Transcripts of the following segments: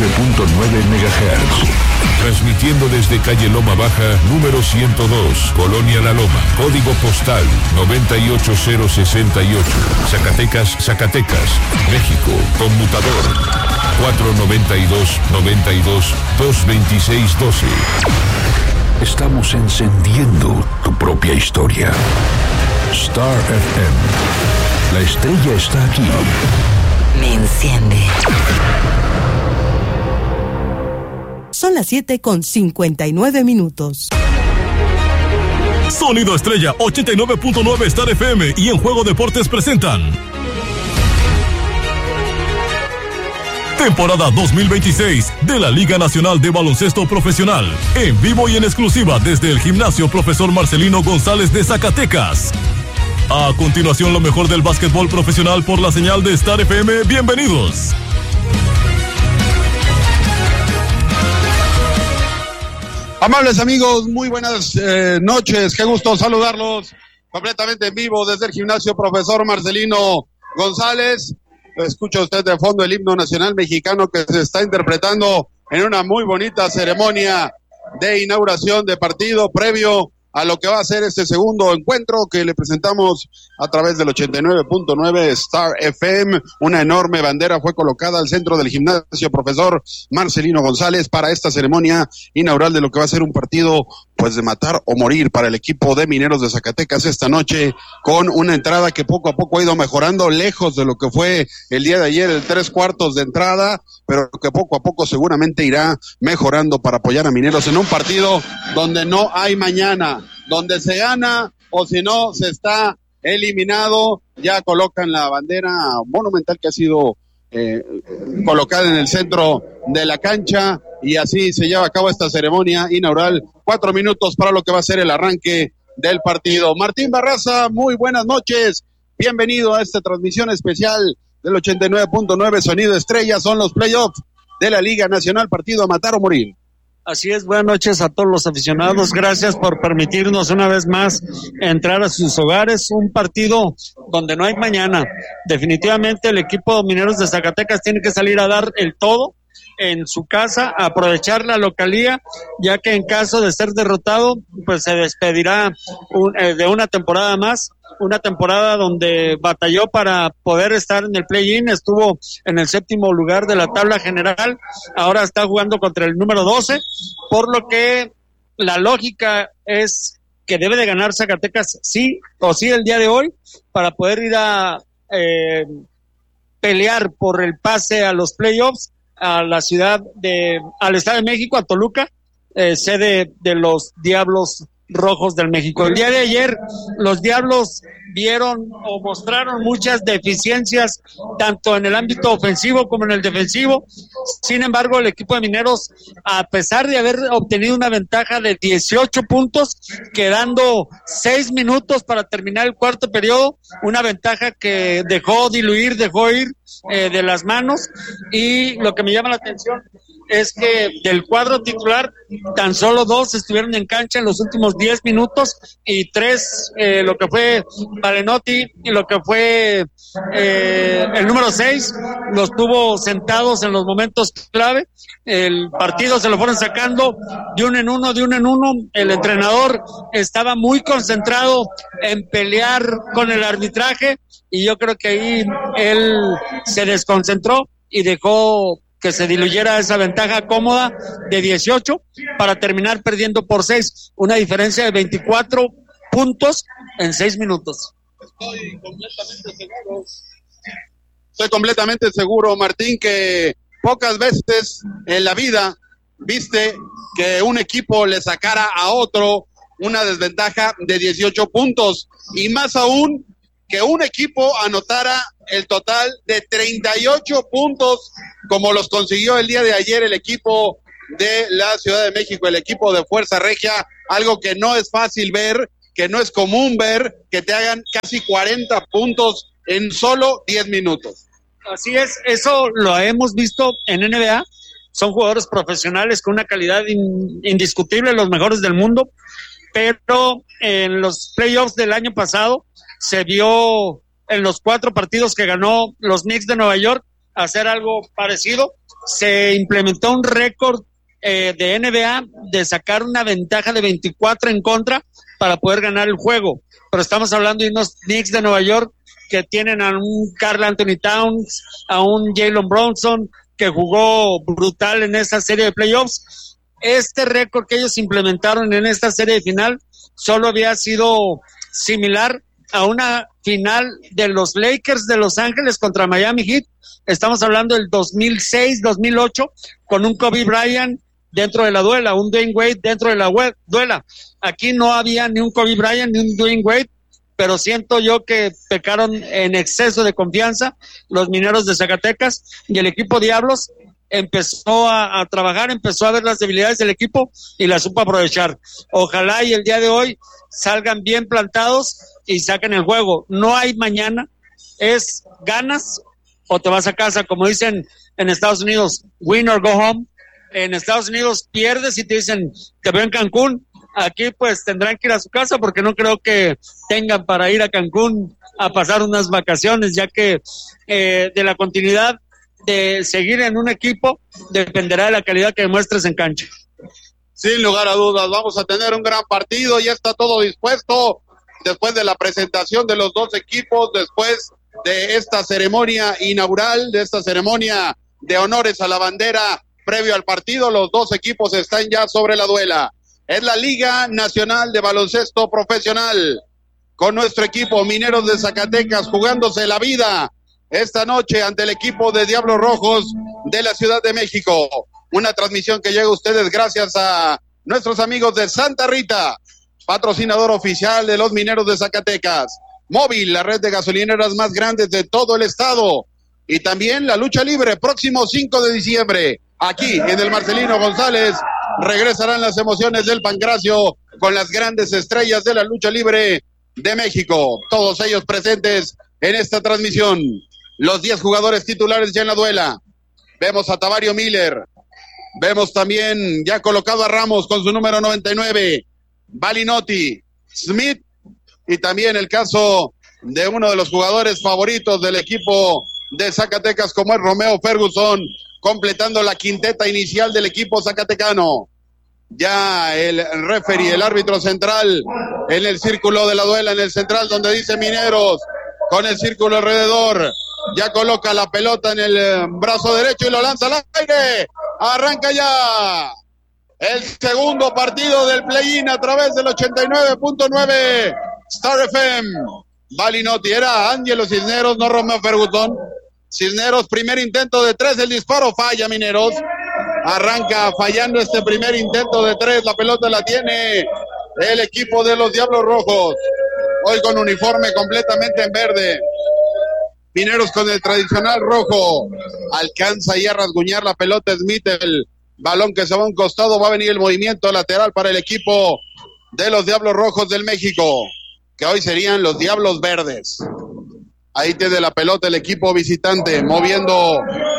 MHz. Transmitiendo desde calle Loma Baja, número 102, Colonia La Loma, código postal 98068, Zacatecas, México, conmutador 492-92-226-12. Estamos encendiendo tu propia historia. Star FM. La estrella está aquí. Me enciende. Son las 7:59. Sonido Estrella 89.9 Star FM y En Juego Deportes presentan temporada 2026 de la Liga Nacional de Baloncesto Profesional, en vivo y en exclusiva desde el Gimnasio Profesor Marcelino González de Zacatecas. A continuación, lo mejor del básquetbol profesional por la señal de Star FM. Bienvenidos. Amables amigos, muy buenas noches, qué gusto saludarlos completamente en vivo desde el Gimnasio Profesor Marcelino González. Escucha usted de fondo el himno nacional mexicano que se está interpretando en una muy bonita ceremonia de inauguración de partido previo a lo que va a ser este segundo encuentro que le presentamos a través del 89.9 Star FM. Una enorme bandera fue colocada al centro del Gimnasio Profesor Marcelino González para esta ceremonia inaugural de lo que va a ser un partido pues de matar o morir para el equipo de Mineros de Zacatecas esta noche, con una entrada que poco a poco ha ido mejorando, lejos de lo que fue el día de ayer, el 3/4 de entrada, pero que poco a poco seguramente irá mejorando para apoyar a Mineros en un partido donde no hay mañana, donde se gana o si no se está eliminado. Ya colocan la bandera monumental que ha sido colocada en el centro de la cancha y así se lleva a cabo esta ceremonia inaugural. 4 minutos para lo que va a ser el arranque del partido. Martín Barraza, muy buenas noches, bienvenido a esta transmisión especial del 89.9 Sonido Estrella. Son los playoffs de la Liga Nacional, partido a matar o morir. Así es, buenas noches a todos los aficionados, gracias por permitirnos una vez más entrar a sus hogares, un partido donde no hay mañana. Definitivamente el equipo Mineros de Zacatecas tiene que salir a dar el todo en su casa, aprovechar la localía, ya que en caso de ser derrotado, pues se despedirá de una temporada más, una temporada donde batalló para poder estar en el play-in, estuvo en el 7º lugar de la tabla general, ahora está jugando contra el número 12, por lo que la lógica es que debe de ganar Zacatecas sí o sí el día de hoy, para poder ir a pelear por el pase a los playoffs al Estado de México, a Toluca, sede de los Diablos Rojos del México. El día de ayer los Diablos vieron o mostraron muchas deficiencias tanto en el ámbito ofensivo como en el defensivo. Sin embargo, el equipo de Mineros, a pesar de haber obtenido una ventaja de 18 puntos, quedando 6 minutos para terminar el cuarto periodo, una ventaja que dejó ir de las manos, y lo que me llama la atención es que del cuadro titular tan solo 2 estuvieron en cancha en los últimos 10 minutos y 3, lo que fue Valenotti y lo que fue el número 6, los tuvo sentados en los momentos clave. El partido se lo fueron sacando de uno en uno. El entrenador estaba muy concentrado en pelear con el arbitraje y yo creo que ahí él se desconcentró y dejó que se diluyera esa ventaja cómoda de 18 para terminar perdiendo por 6, una diferencia de 24 puntos en 6 minutos. Estoy completamente seguro, Martín, que pocas veces en la vida viste que un equipo le sacara a otro una desventaja de 18 puntos, y más aún que un equipo anotara el total de 38 puntos, como los consiguió el día de ayer el equipo de la Ciudad de México, el equipo de Fuerza Regia, algo que no es fácil ver, que no es común ver, que te hagan casi 40 puntos en solo 10 minutos. Así es, eso lo hemos visto en NBA, son jugadores profesionales con una calidad indiscutible, los mejores del mundo, pero en los playoffs del año pasado se vio en los 4 partidos que ganó los Knicks de Nueva York hacer algo parecido. se implementó un récord de NBA de sacar una ventaja de 24 en contra para poder ganar el juego. Pero estamos hablando de unos Knicks de Nueva York que tienen a un Karl Anthony Towns, a un Jalen Brunson, que jugó brutal en esa serie de playoffs. Este récord que ellos implementaron en esta serie de final solo había sido similar a una final de los Lakers de Los Ángeles contra Miami Heat. Estamos hablando del 2006-2008, con un Kobe Bryant dentro de la duela, un Dwayne Wade dentro de la duela. Aquí no había ni un Kobe Bryant ni un Dwayne Wade, pero siento yo que pecaron en exceso de confianza los Mineros de Zacatecas, y el equipo Diablos empezó a trabajar, empezó a ver las debilidades del equipo y las supo aprovechar. Ojalá y el día de hoy salgan bien plantados y saquen el juego. No hay mañana, es ganas o te vas a casa, como dicen en Estados Unidos, win or go home. En Estados Unidos pierdes y te dicen, te veo en Cancún. Aquí pues tendrán que ir a su casa, porque no creo que tengan para ir a Cancún a pasar unas vacaciones, ya que de la continuidad de seguir en un equipo dependerá de la calidad que demuestres en cancha. Sin lugar a dudas, vamos a tener un gran partido, ya está todo dispuesto, después de la presentación de los dos equipos, después de esta ceremonia inaugural, de esta ceremonia de honores a la bandera previo al partido. Los dos equipos están ya sobre la duela. Es la Liga Nacional de Baloncesto Profesional, con nuestro equipo Mineros de Zacatecas jugándose la vida esta noche ante el equipo de Diablos Rojos de la Ciudad de México. Una transmisión que llega a ustedes gracias a nuestros amigos de Santa Rita, patrocinador oficial de los Mineros de Zacatecas. Móvil, la red de gasolineras más grandes de todo el estado. Y también la lucha libre, próximo 5 de diciembre, aquí en el Marcelino González, regresarán las emociones del Pancracio con las grandes estrellas de la lucha libre de México. Todos ellos presentes en esta transmisión. Los 10 jugadores titulares ya en la duela. Vemos a Tavario Miller. Vemos también ya colocado a Ramos con su número 99. Balinotti, Smith, y también el caso de uno de los jugadores favoritos del equipo de Zacatecas, como es Romeo Ferguson, completando la quinteta inicial del equipo zacatecano. Ya el referee, el árbitro central, en el círculo de la duela, en el central donde dice Mineros, con el círculo alrededor, ya coloca la pelota en el brazo derecho y lo lanza al aire. Arranca ya el segundo partido del play-in a través del 89.9 Star FM. Balinotti, era Ángelo Cisneros, no Romeo Ferguson. Cisneros, primer intento de 3, el disparo falla Mineros. Arranca fallando este primer intento de 3, la pelota la tiene el equipo de los Diablos Rojos, hoy con uniforme completamente en verde. Mineros con el tradicional rojo, alcanza ya a rasguñar la pelota Smith, el balón que se va a un costado, va a venir el movimiento lateral para el equipo de los Diablos Rojos del México, que hoy serían los Diablos Verdes. Ahí tiene la pelota el equipo visitante, moviendo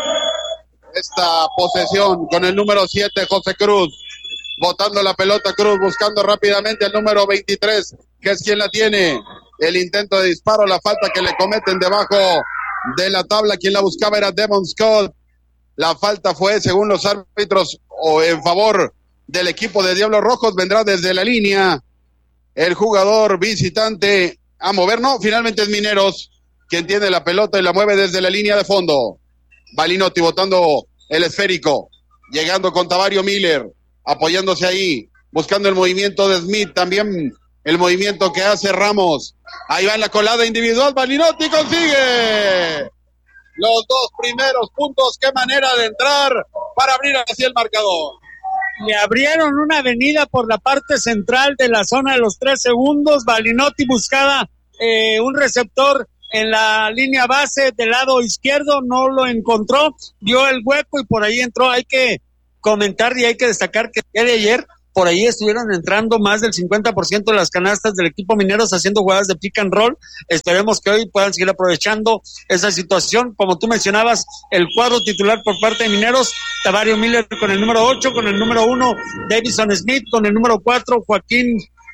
esta posesión con el número 7, José Cruz, botando la pelota Cruz, buscando rápidamente el número 23, que es quien la tiene. El intento de disparo, la falta que le cometen debajo de la tabla, quien la buscaba era Devon Scott. La falta fue, según los árbitros, o en favor del equipo de Diablos Rojos. Vendrá desde la línea el jugador visitante a mover. No, finalmente es Mineros quien tiene la pelota y la mueve desde la línea de fondo. Balinotti botando el esférico, llegando con Tavario Miller, apoyándose ahí, buscando el movimiento de Smith, también el movimiento que hace Ramos. Ahí va en la colada individual, Balinotti consigue los dos primeros puntos. Qué manera de entrar para abrir así el marcador. Le abrieron una avenida por la parte central de la zona de los 3 segundos. Balinotti buscaba un receptor en la línea base del lado izquierdo, no lo encontró, dio el hueco y por ahí entró. Hay que comentar y hay que destacar que el día de ayer por ahí estuvieron entrando más del 50% de las canastas del equipo Mineros haciendo jugadas de pick and roll. Esperemos que hoy puedan seguir aprovechando esa situación. Como tú mencionabas, el cuadro titular por parte de Mineros, Tavario Miller con el número 8, con el número 1, Davison Smith, con el número 4, Joaquín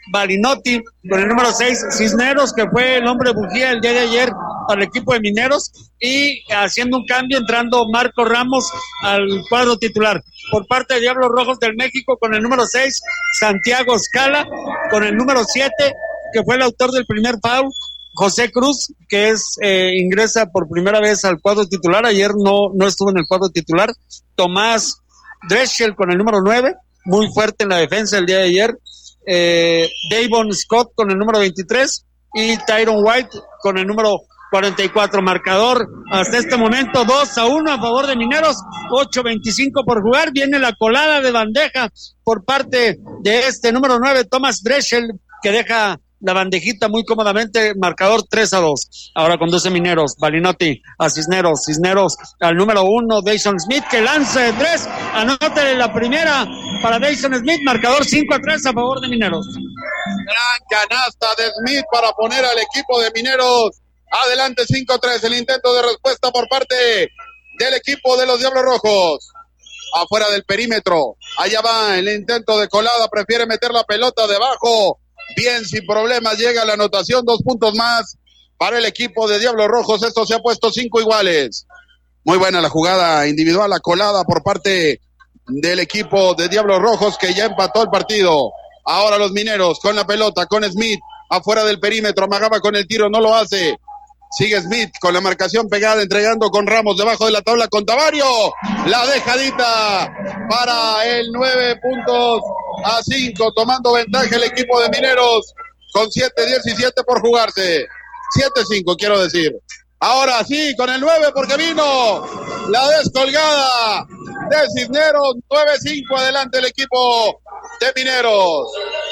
Balinotti, con el número 6, Cisneros, que fue el hombre bujía el día de ayer para el equipo de Mineros, y haciendo un cambio, entrando Marco Ramos al cuadro titular. Por parte de Diablos Rojos del México, con el número 6, Santiago Scala, con el número 7, que fue el autor del primer foul, José Cruz, que ingresa por primera vez al cuadro titular. Ayer no estuvo en el cuadro titular. Tomás Dreschel con el número 9, muy fuerte en la defensa el día de ayer. Davon Scott con el número 23 y Tyron White con el número 44. Marcador hasta este momento 2-1 a favor de Mineros, 8:25 por jugar. Viene la colada de bandeja por parte de este número 9, Tomás Dreschel, que deja la bandejita muy cómodamente, marcador 3-2. Ahora conduce Mineros, Balinotti a Cisneros al número 1, Dayson Smith, que lanza de 3, anótale la primera para Dayson Smith, marcador 5-3 a favor de Mineros. Gran canasta de Smith para poner al equipo de Mineros adelante, 5-3, el intento de respuesta por parte del equipo de los Diablos Rojos. Afuera del perímetro, allá va el intento de colada, prefiere meter la pelota debajo. Bien, sin problemas, llega la anotación, 2 puntos más para el equipo de Diablos Rojos. Esto se ha puesto 5 iguales. Muy buena la jugada individual, la colada por parte del equipo de Diablos Rojos, que ya empató el partido. Ahora los Mineros con la pelota, con Smith, afuera del perímetro, amagaba con el tiro, no lo hace. Sigue Smith con la marcación pegada, entregando con Ramos debajo de la tabla con Tavario. La dejadita para el 9-5, tomando ventaja el equipo de Mineros con 7-17 por jugarse. 7-5 quiero decir. Ahora sí, con el 9 porque vino la descolgada de Cisneros. 9-5 adelante el equipo de Mineros.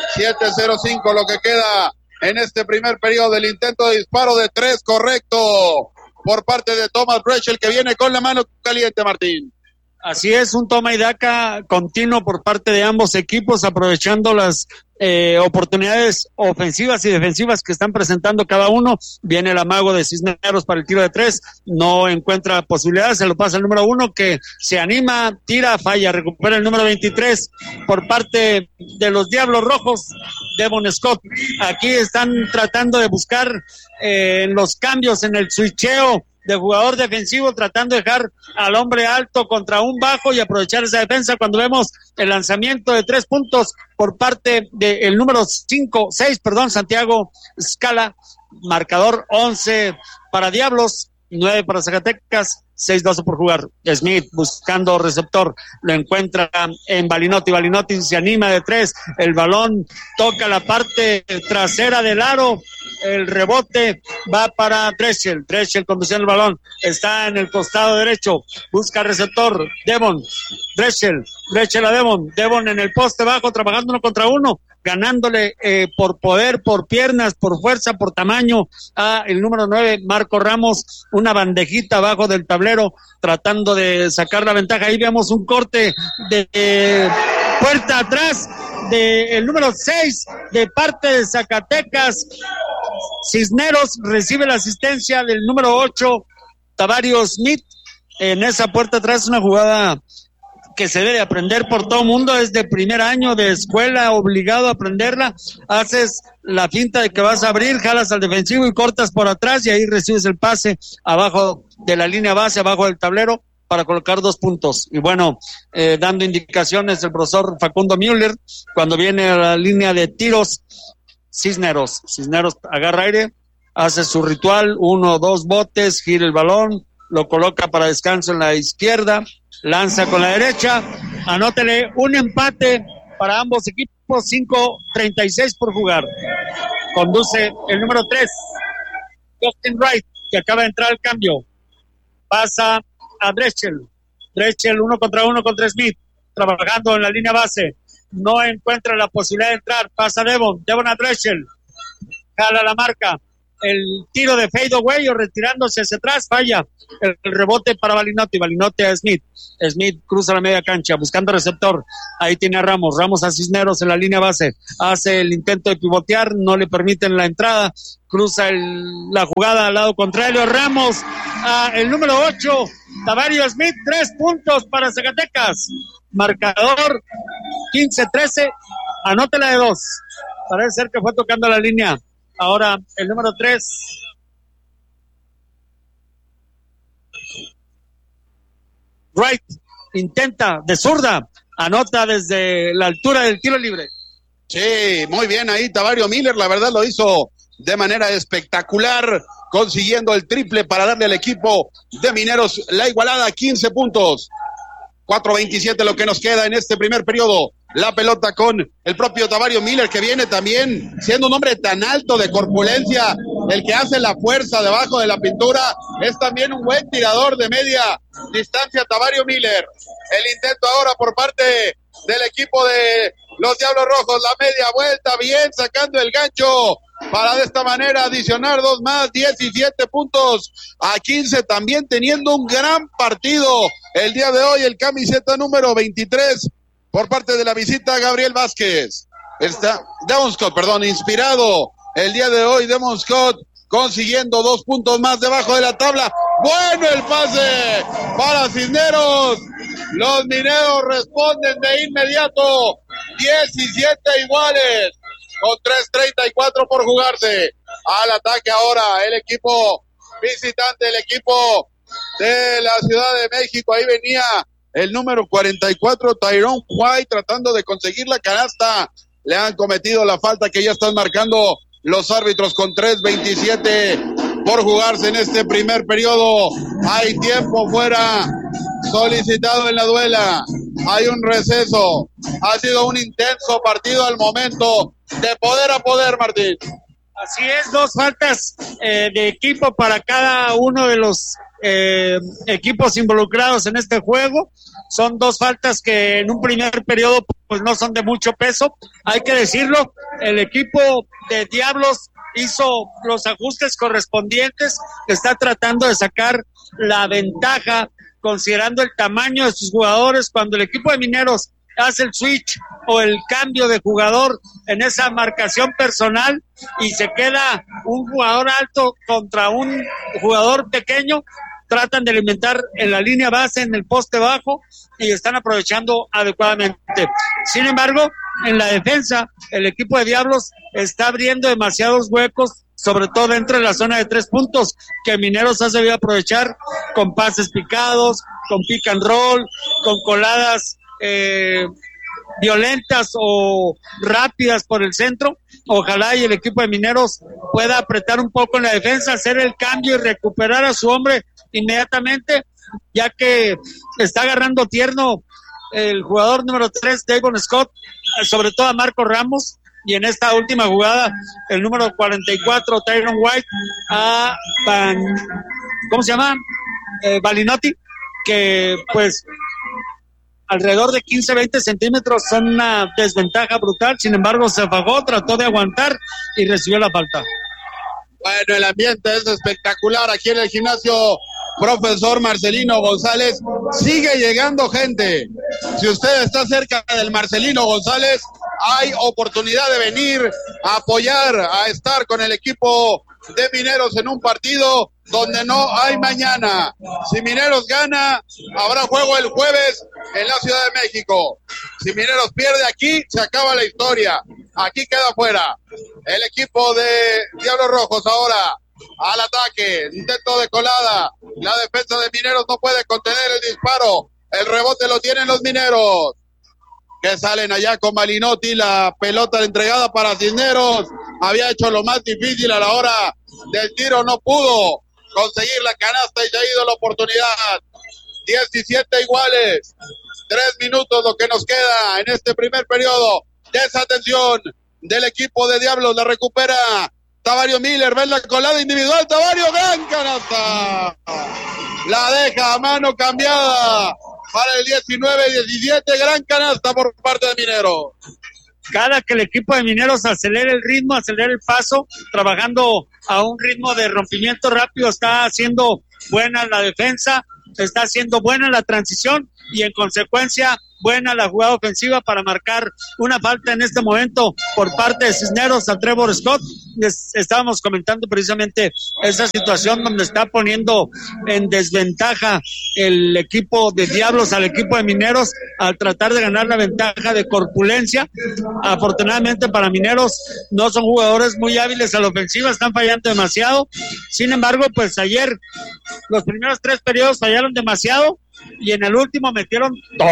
7-0-5 lo que queda en este primer periodo del intento de disparo de 3, correcto, por parte de Tomás Dreschel, que viene con la mano caliente, Martín. Así es, un toma y daca continuo por parte de ambos equipos, aprovechando las oportunidades ofensivas y defensivas que están presentando cada uno. Viene el amago de Cisneros para el tiro de 3, no encuentra posibilidades, se lo pasa el número 1, que se anima, tira, falla, recupera el número 23 por parte de los Diablos Rojos, Davon Scott. Aquí están tratando de buscar los cambios en el switcheo de jugador defensivo, tratando de dejar al hombre alto contra un bajo y aprovechar esa defensa, cuando vemos el lanzamiento de 3 puntos por parte del número 6, Santiago Scala, marcador 11 para Diablos, 9 para Zacatecas, 6-12 por jugar. Smith buscando receptor, lo encuentra en Balinotti se anima de 3, el balón toca la parte trasera del aro, el rebote va para Dreschel conduciendo el balón, está en el costado derecho, busca receptor, Dreschel a Devon en el poste bajo, trabajando 1 contra 1, ganándole por poder, por piernas, por fuerza, por tamaño a el número 9, Marco Ramos, una bandejita abajo del tablero, tratando de sacar la ventaja. Ahí vemos un corte de puerta atrás del número 6 de parte de Zacatecas. Cisneros recibe la asistencia del número 8, Tavario Smith, en esa puerta atrás, una jugada que se debe aprender por todo mundo, es de primer año de escuela, obligado a aprenderla. Haces la finta de que vas a abrir, jalas al defensivo y cortas por atrás, y ahí recibes el pase abajo de la línea base, abajo del tablero, para colocar 2 puntos. Y bueno, dando indicaciones el profesor Facundo Müller, cuando viene a la línea de tiros, Cisneros agarra aire, hace su ritual, 1 2 botes, gira el balón, lo coloca para descanso en la izquierda, lanza con la derecha, anótele un empate para ambos equipos, 5:36 por jugar. Conduce el número 3, Justin Wright, que acaba de entrar al cambio. Pasa a Dreschel 1 contra 1 contra Smith, trabajando en la línea base, no encuentra la posibilidad de entrar, pasa Devon a Dreschel, jala la marca, el tiro de fade away o retirándose hacia atrás, falla, el rebote para Balinotti a Smith cruza la media cancha buscando receptor, ahí tiene a Ramos a Cisneros en la línea base, hace el intento de pivotear, no le permiten la entrada, cruza la jugada al lado contrario, Ramos a el número 8, Tavario Smith, 3 puntos para Zacatecas, marcador 15-13, anótela de 2. Parece ser que fue tocando la línea. Ahora el número 3. Wright intenta de zurda, anota desde la altura del tiro libre. Sí, muy bien ahí Tavario Miller, la verdad lo hizo de manera espectacular, consiguiendo el triple para darle al equipo de Mineros la igualada, 15 puntos. 4:27 lo que nos queda en este primer periodo. La pelota con el propio Tavario Miller, que viene también siendo un hombre tan alto de corpulencia, el que hace la fuerza debajo de la pintura, es también un buen tirador de media distancia Tavario Miller. El intento ahora por parte del equipo de los Diablos Rojos, la media vuelta, bien sacando el gancho para de esta manera adicionar 2 más, 17 puntos a 15, también teniendo un gran partido el día de hoy, el camiseta número 23 por parte de la visita Gabriel Vázquez. Está Devon Scott, inspirado el día de hoy Devon Scott, consiguiendo 2 puntos más debajo de la tabla. Bueno el pase para Cisneros. Los Mineros responden de inmediato. 17 iguales con 3:34 por jugarse. Al ataque ahora el equipo visitante, el equipo de la Ciudad de México. Ahí venía el número 44, Tyrone White, tratando de conseguir la canasta. Le han cometido la falta que ya están marcando los árbitros con 3:27 por jugarse en este primer periodo. Hay tiempo fuera solicitado en la duela. Hay un receso. Ha sido un intenso partido al momento, de poder a poder, Martín. Así es, 2 faltas de equipo para cada uno de los equipos involucrados en este juego. Son 2 faltas que en un primer periodo pues no son de mucho peso, hay que decirlo. El equipo de Diablos hizo los ajustes correspondientes, está tratando de sacar la ventaja considerando el tamaño de sus jugadores. Cuando el equipo de Mineros hace el switch o el cambio de jugador en esa marcación personal y se queda un jugador alto contra un jugador pequeño, tratan de alimentar en la línea base, en el poste bajo, y están aprovechando adecuadamente. Sin embargo, en la defensa, el equipo de Diablos está abriendo demasiados huecos, sobre todo dentro de la zona de 3 puntos, que Mineros ha sabido aprovechar con pases picados, con pick and roll, con coladas violentas o rápidas por el centro. Ojalá y el equipo de Mineros pueda apretar un poco en la defensa, hacer el cambio y recuperar a su hombre inmediatamente, ya que está agarrando tierno el jugador número 3, Devon Scott, sobre todo a Marco Ramos, y en esta última jugada el número 44, Tyrone White, a Balinotti, que pues alrededor de 15-20 centímetros son una desventaja brutal. Sin embargo, se fajó, trató de aguantar y recibió la falta. Bueno, el ambiente es espectacular aquí en el gimnasio Profesor Marcelino González. Sigue llegando gente. Si usted está cerca del Marcelino González, hay oportunidad de venir a apoyar, a estar con el equipo de Mineros en un partido donde no hay mañana. Si Mineros gana, habrá juego el jueves en la Ciudad de México. Si Mineros pierde aquí, se acaba la historia. Aquí queda fuera el equipo de Diablos Rojos ahora al ataque, intento de colada. La defensa de Mineros no puede contener el disparo. El rebote lo tienen los Mineros, que salen allá con Balinotti. La pelota entregada para Cisneros. Había hecho lo más difícil a la hora del tiro, no pudo conseguir la canasta y se ha ido la oportunidad. 17 iguales, 3 minutos lo que nos queda en este primer periodo. Desatención del equipo de Diablos, la recupera Tavario Miller, ven la colada individual, Tavario, gran canasta. La deja a mano cambiada para el 19-17, gran canasta por parte de Mineros. Cada que el equipo de Mineros acelere el ritmo, acelere el paso, trabajando a un ritmo de rompimiento rápido, está haciendo buena la defensa, está haciendo buena la transición y en consecuencia buena la jugada ofensiva para marcar una falta en este momento por parte de Cisneros a Trevor Scott. Estábamos comentando precisamente esa situación donde está poniendo en desventaja el equipo de Diablos al equipo de Mineros al tratar de ganar la ventaja de corpulencia. Afortunadamente para Mineros no son jugadores muy hábiles a la ofensiva, están fallando demasiado. Sin embargo, pues ayer los primeros 3 periodos fallaron demasiado y en el último metieron todo.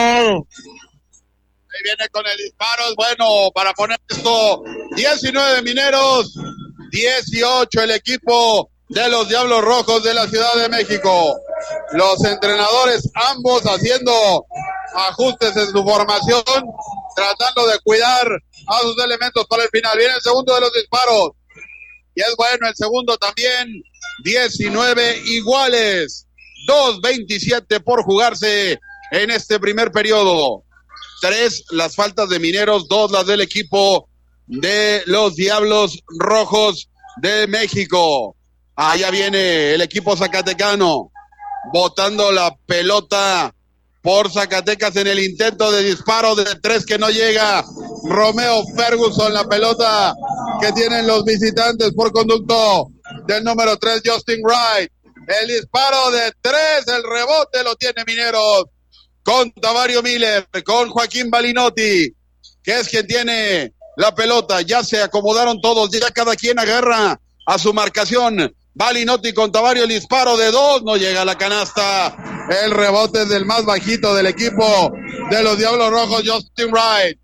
Ahí viene con el disparo, es bueno para poner esto. 19 Mineros, 18 el equipo de los Diablos Rojos de la Ciudad de México. Los entrenadores ambos haciendo ajustes en su formación, tratando de cuidar a sus elementos para el final. Viene el segundo de los disparos y es bueno el segundo también. 19 iguales, 2:27 por jugarse en este primer periodo. 3 las faltas de Mineros, 2 las del equipo de los Diablos Rojos de México. Allá viene el equipo zacatecano botando la pelota por Zacatecas en el intento de disparo de 3 que no llega. Romeo Ferguson, la pelota que tienen los visitantes por conducto del número 3, Justin Wright. El disparo de 3, el rebote lo tiene Mineros con Tavario Miller, con Joaquín Balinotti, que es quien tiene la pelota. Ya se acomodaron todos, ya cada quien agarra a su marcación. Balinotti con Tavario, el disparo de 2, no llega a la canasta. El rebote es del más bajito del equipo de los Diablos Rojos, Justin Wright.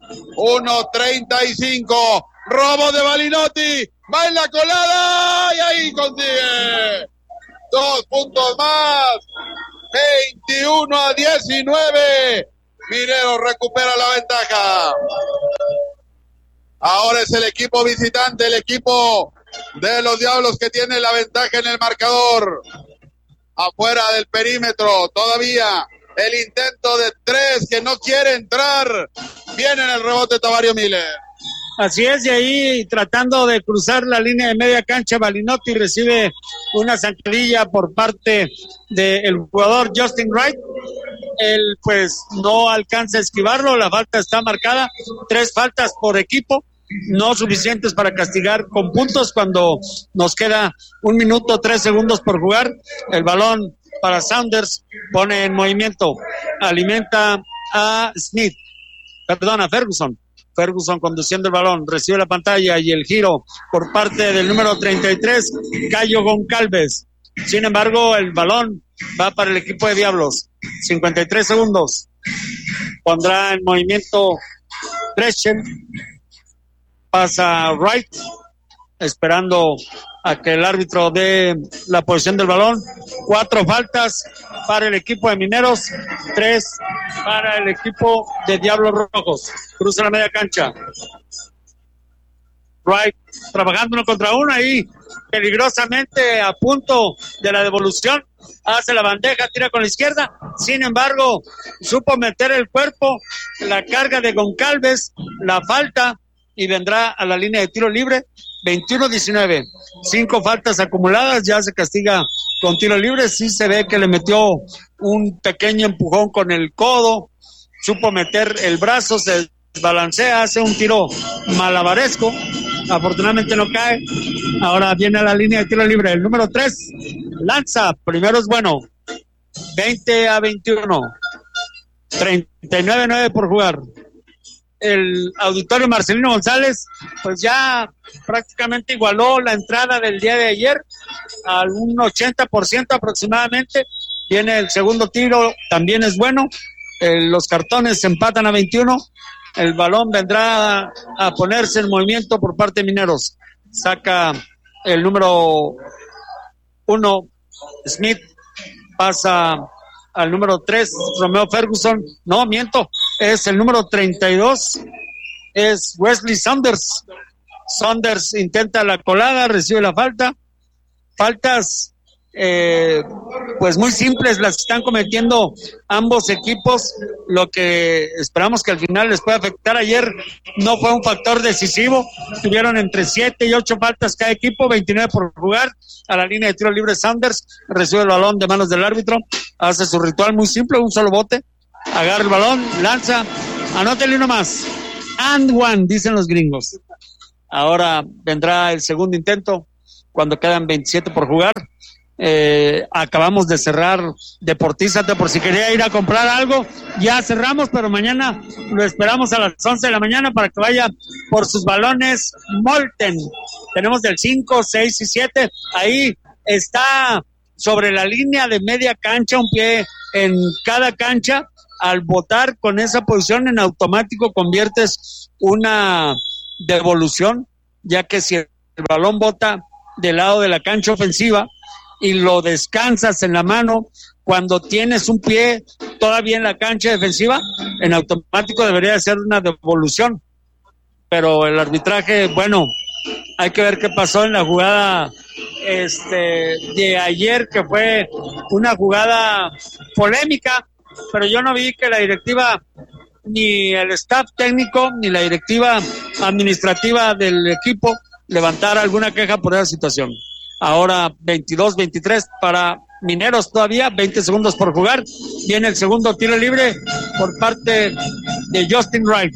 1:35, robo de Balinotti, va en la colada y ahí consigue 2 puntos más. 21-19. Mineros recupera la ventaja. Ahora es el equipo visitante, el equipo de los Diablos que tiene la ventaja en el marcador. Afuera del perímetro, todavía el intento de 3 que no quiere entrar. Viene en el rebote Tavario Miller. Así es, y ahí tratando de cruzar la línea de media cancha, Balinotti recibe una zancadilla por parte del jugador Justin Wright. Él pues no alcanza a esquivarlo, la falta está marcada, 3 faltas por equipo, no suficientes para castigar con puntos cuando nos queda 1 minuto 3 segundos por jugar. El balón para Saunders, pone en movimiento, alimenta a Ferguson. Ferguson conduciendo el balón, recibe la pantalla y el giro por parte del número 33, Cayo Goncalves. Sin embargo, el balón va para el equipo de Diablos. 53 segundos. Pondrá en movimiento Dreschen. Pasa Wright, esperando a que el árbitro dé la posición del balón. 4 faltas para el equipo de Mineros, 3 para el equipo de Diablos Rojos. Cruza la media cancha. Wright trabajando 1 contra 1 ahí, peligrosamente a punto de la devolución. Hace la bandeja, tira con la izquierda. Sin embargo, supo meter el cuerpo, la carga de Goncalves, la falta, y vendrá a la línea de tiro libre. 21-19, 5 faltas acumuladas, ya se castiga con tiro libre. Sí se ve que le metió un pequeño empujón con el codo, supo meter el brazo, se desbalancea, hace un tiro malabaresco, afortunadamente no cae. Ahora viene a la línea de tiro libre el número 3, lanza, primero es bueno. 20-21, 39-9 por jugar. El Auditorio Marcelino González pues ya prácticamente igualó la entrada del día de ayer al un 80% aproximadamente. Viene el segundo tiro, también es bueno. Los cartones se empatan a 21. El balón vendrá a ponerse en movimiento por parte de Mineros. Saca el número 1 Smith, pasa al número 3, Romeo Ferguson. No, miento, es el número 32, es Wesley Saunders. Saunders intenta la colada, recibe la falta. Faltas pues muy simples las están cometiendo ambos equipos, lo que esperamos que al final les pueda afectar. Ayer no fue un factor decisivo, tuvieron entre 7 y 8 faltas cada equipo, 29 por jugar. A la línea de tiro libre Saunders, recibe el balón de manos del árbitro, hace su ritual muy simple, un solo bote, agarra el balón, lanza, anótele uno más. And one, dicen los gringos. Ahora vendrá el segundo intento cuando quedan 27 por jugar. Acabamos de cerrar Deportízate, por si quería ir a comprar algo, ya cerramos, pero mañana lo esperamos a las 11 de la mañana para que vaya por sus balones Molten. Tenemos del 5, 6 y 7, ahí está sobre la línea de media cancha, un pie en cada cancha. Al botar con esa posición en automático conviertes una devolución, ya que si el balón bota del lado de la cancha ofensiva y lo descansas en la mano cuando tienes un pie todavía en la cancha defensiva, en automático debería de ser una devolución. Pero el arbitraje, bueno, hay que ver qué pasó en la jugada de ayer, que fue una jugada polémica, pero yo no vi que la directiva, ni el staff técnico, ni la directiva administrativa del equipo levantara alguna queja por esa situación. Ahora 22-23 para Mineros todavía, 20 segundos por jugar. Viene el segundo tiro libre por parte de Justin Wright.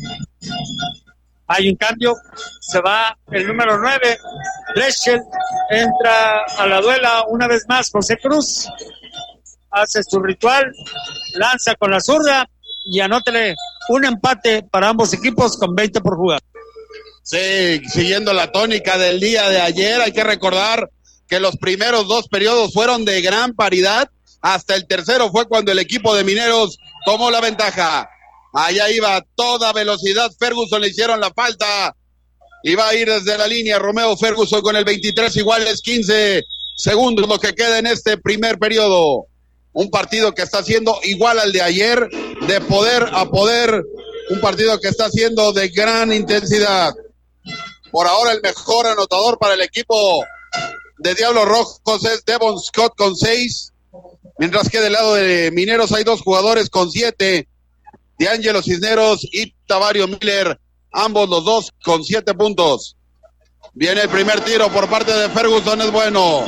Hay un cambio, se va el número 9, Dreschel, entra a la duela una vez más José Cruz, hace su ritual, lanza con la zurda y anótele un empate para ambos equipos con 20 por jugar. Sí, siguiendo la tónica del día de ayer, hay que recordar que los primeros dos periodos fueron de gran paridad, hasta el tercero fue cuando el equipo de Mineros tomó la ventaja. Allá iba a toda velocidad Ferguson, le hicieron la falta, iba a ir desde la línea Romeo Ferguson con el 23 iguales 15 segundos lo que queda en este primer periodo. Un partido que está siendo igual al de ayer, de poder a poder, un partido que está siendo de gran intensidad. Por ahora el mejor anotador para el equipo de Diablos Rojos es Devon Scott con 6, mientras que del lado de Mineros hay dos jugadores con 7, D'Angelo Cisneros y Tavario Miller, ambos los dos con 7 puntos. Viene el primer tiro por parte de Ferguson, es bueno.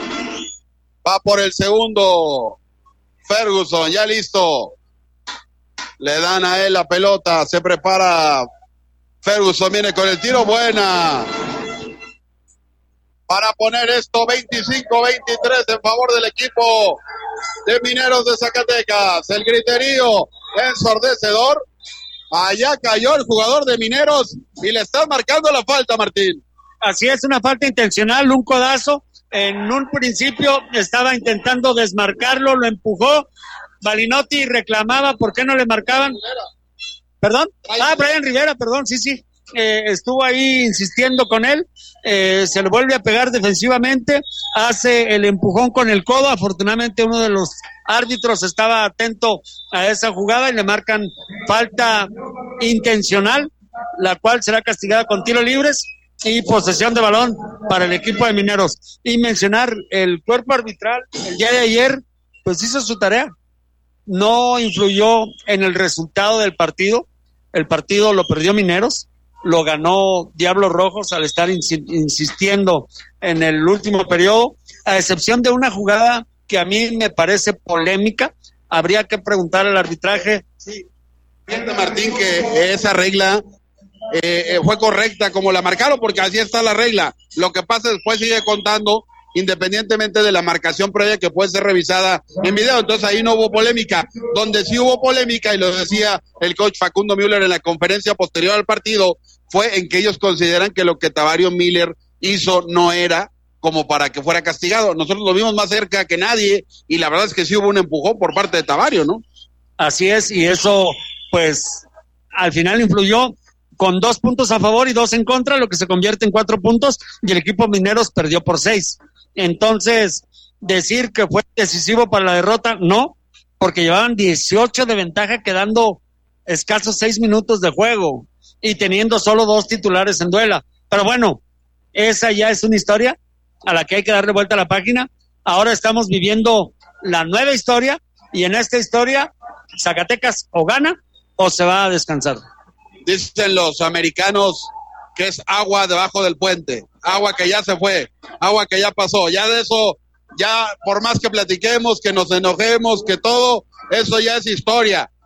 Va por el segundo Ferguson, ya listo. Le dan a él la pelota, se prepara Ferguson, viene con el tiro, buena. Para poner esto 25-23 en favor del equipo de Mineros de Zacatecas. El griterío ensordecedor. Allá cayó el jugador de Mineros y le están marcando la falta, Martín. Así es, una falta intencional, un codazo. En un principio estaba intentando desmarcarlo, lo empujó. Balinotti reclamaba por qué no le marcaban. ¿Perdón? Brian Rivera, perdón, sí. Estuvo ahí insistiendo con él, se lo vuelve a pegar defensivamente, hace el empujón con el codo. Afortunadamente uno de los árbitros estaba atento a esa jugada y le marcan falta intencional, la cual será castigada con tiros libres y posesión de balón para el equipo de Mineros. Y mencionar el cuerpo arbitral el día de ayer, pues hizo su tarea, no influyó en el resultado del partido. El partido lo perdió Mineros, lo ganó Diablos Rojos al estar insistiendo en el último periodo, a excepción de una jugada que a mí me parece polémica. Habría que preguntar al arbitraje. Sí, fíjate, Martín, que esa regla fue correcta como la marcaron, porque así está la regla. Lo que pasa después sigue contando, independientemente de la marcación previa que puede ser revisada en video. Entonces ahí no hubo polémica. Donde sí hubo polémica, y lo decía el coach Facundo Müller en la conferencia posterior al partido, fue en que ellos consideran que lo que Tavario Miller hizo no era como para que fuera castigado. Nosotros lo vimos más cerca que nadie, y la verdad es que sí hubo un empujón por parte de Tavario, ¿no? Así es, y eso pues al final influyó con 2 puntos a favor y 2 en contra, lo que se convierte en 4 puntos, y el equipo Mineros perdió por 6. Entonces, decir que fue decisivo para la derrota, no, porque llevaban 18 de ventaja, quedando escasos 6 minutos de juego y teniendo solo 2 titulares en duela. Pero bueno, esa ya es una historia a la que hay que darle vuelta a la página. Ahora estamos viviendo la nueva historia, y en esta historia Zacatecas o gana o se va a descansar. Dicen los americanos que es agua debajo del puente, agua que ya se fue, agua que ya pasó. Ya de eso, ya por más que platiquemos, que nos enojemos, que todo, eso ya es historia.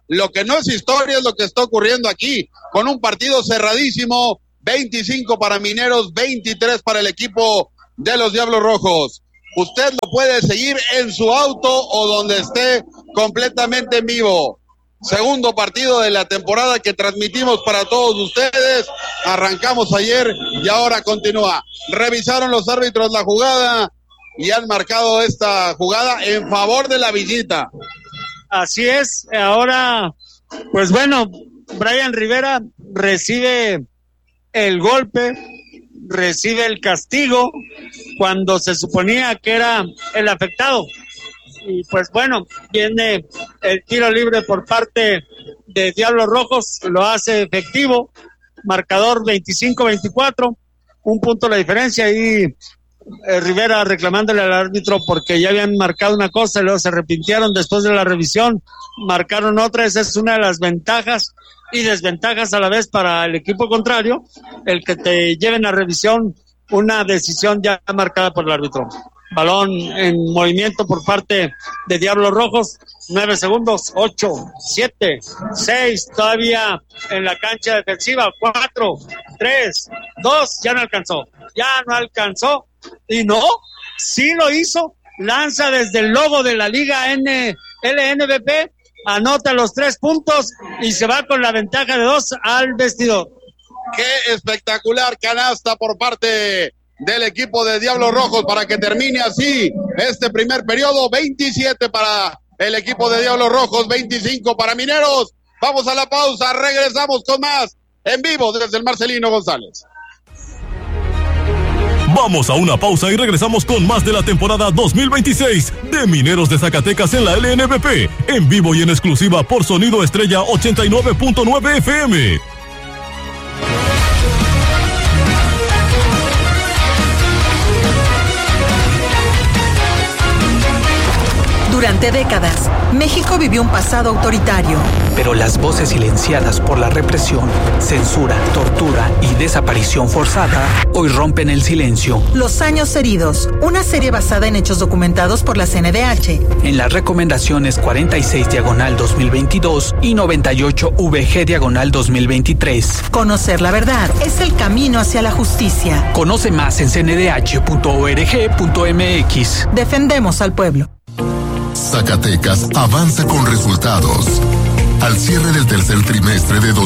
Lo que no es historia es lo que está ocurriendo aquí, con un partido cerradísimo, 25 para Mineros, 23 para el equipo de los Diablos Rojos. Usted lo puede seguir en su auto o donde esté completamente en vivo. Segundo partido de la temporada que transmitimos para todos ustedes. Arrancamos ayer y ahora continúa. Revisaron los árbitros la jugada y han marcado esta jugada en favor de la visita. Así es. Ahora, pues bueno, Brian Rivera recibe el golpe, recibe el castigo cuando se suponía que era el afectado. Y pues bueno, viene el tiro libre por parte de Diablos Rojos, lo hace efectivo, marcador 25-24, un punto la diferencia, y Rivera reclamándole al árbitro porque ya habían marcado una cosa y luego se arrepintieron después de la revisión, marcaron otra. Esa es una de las ventajas y desventajas a la vez para el equipo contrario, el que te lleven a revisión una decisión ya marcada por el árbitro. Balón en movimiento por parte de Diablos Rojos, 9 segundos, 8, 7, 6, todavía en la cancha defensiva, 4, 3, 2, ya no alcanzó, y no, sí lo hizo, lanza desde el logo de la Liga LNBP, anota los 3 puntos y se va con la ventaja de 2 al vestidor. Qué espectacular canasta por parte del equipo de Diablos Rojos para que termine así este primer periodo. 27 para el equipo de Diablos Rojos, 25 para Mineros. Vamos a la pausa, regresamos con más en vivo desde el Marcelino González. Vamos a una pausa y regresamos con más de la temporada 2026 de Mineros de Zacatecas en la LNBP, en vivo y en exclusiva por Sonido Estrella 89.9 FM. Durante décadas, México vivió un pasado autoritario. Pero las voces silenciadas por la represión, censura, tortura y desaparición forzada hoy rompen el silencio. Los años heridos, una serie basada en hechos documentados por la CNDH. En las recomendaciones 46/2022 y 98VG/2023. Conocer la verdad es el camino hacia la justicia. Conoce más en cndh.org.mx. Defendemos al pueblo. Zacatecas avanza con resultados. Al cierre del tercer trimestre de